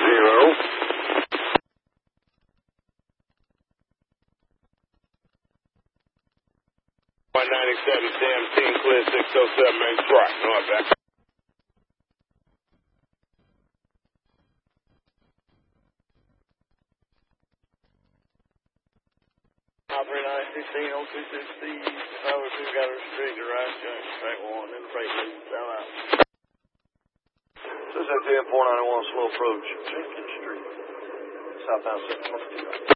197, Sam Team Clear 607, main track, northbound. Operator 916 0260, over 2 got a restricted right junction, track 1, in the freight lane, down out. 210 491, slow approach, Jenkins Street, southbound 722.